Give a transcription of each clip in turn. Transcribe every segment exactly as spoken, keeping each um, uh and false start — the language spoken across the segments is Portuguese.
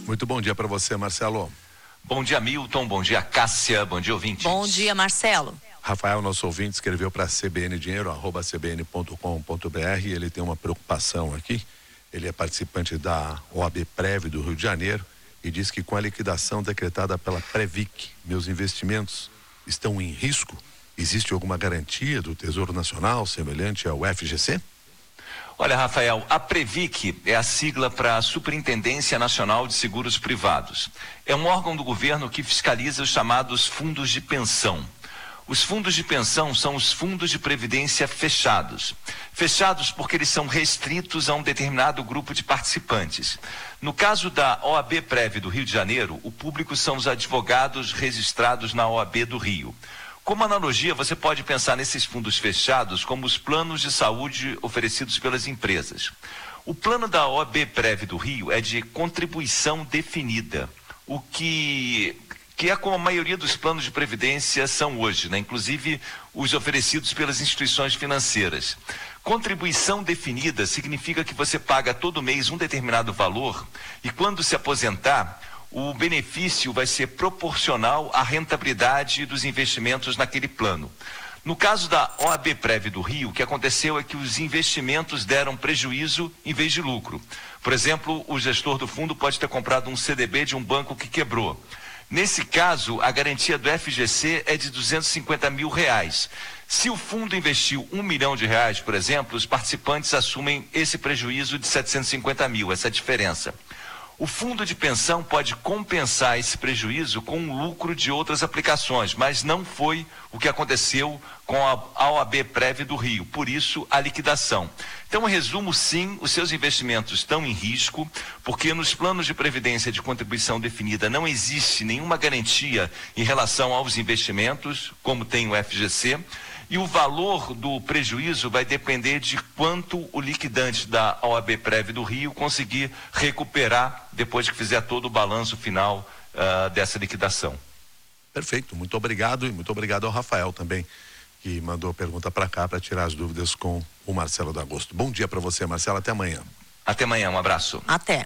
Muito bom dia para você, Marcelo. Bom dia, Milton. Bom dia, Cássia. Bom dia, ouvintes. Bom dia, Marcelo. Rafael, nosso ouvinte, escreveu para cbndinheiro, arroba cbn ponto com ponto br. Ele tem uma preocupação aqui. Ele é participante da O A B Prev do Rio de Janeiro e diz que com a liquidação decretada pela Previc, meus investimentos estão em risco. Existe alguma garantia do Tesouro Nacional semelhante ao F G C? Olha, Rafael, a Previc é a sigla para a Superintendência Nacional de Seguros Privados. É um órgão do governo que fiscaliza os chamados fundos de pensão. Os fundos de pensão são os fundos de previdência fechados. Fechados porque eles são restritos a um determinado grupo de participantes. No caso da O A B Prev do Rio de Janeiro, o público são os advogados registrados na O A B do Rio. Como analogia, você pode pensar nesses fundos fechados como os planos de saúde oferecidos pelas empresas. O plano da O A B Prev do Rio é de contribuição definida, o que... que é como a maioria dos planos de previdência são hoje, né? Inclusive os oferecidos pelas instituições financeiras. Contribuição definida significa que você paga todo mês um determinado valor e quando se aposentar, o benefício vai ser proporcional à rentabilidade dos investimentos naquele plano. No caso da O A B Prev do Rio, o que aconteceu é que os investimentos deram prejuízo em vez de lucro. Por exemplo, o gestor do fundo pode ter comprado um C D B de um banco que quebrou. Nesse caso, a garantia do F G C é de duzentos e cinquenta mil reais. Se o fundo investiu um milhão de reais, por exemplo, os participantes assumem esse prejuízo de setecentos e cinquenta mil, essa diferença. O fundo de pensão pode compensar esse prejuízo com o lucro de outras aplicações, mas não foi o que aconteceu com a O A B Prev do Rio, por isso a liquidação. Então, em resumo, sim, os seus investimentos estão em risco, porque nos planos de previdência de contribuição definida não existe nenhuma garantia em relação aos investimentos, como tem o F G C, e o valor do prejuízo vai depender de quanto o liquidante da O A B Prev do Rio conseguir recuperar depois que fizer todo o balanço final uh, dessa liquidação. Perfeito, muito obrigado e muito obrigado ao Rafael também, que mandou a pergunta para cá para tirar as dúvidas com o Marcelo D'Agosto. Bom dia para você, Marcelo, até amanhã. Até amanhã, um abraço. Até.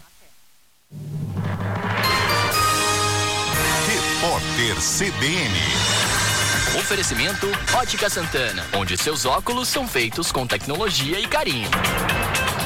Repórter C B N. Oferecimento Ótica Santana, onde seus óculos são feitos com tecnologia e carinho.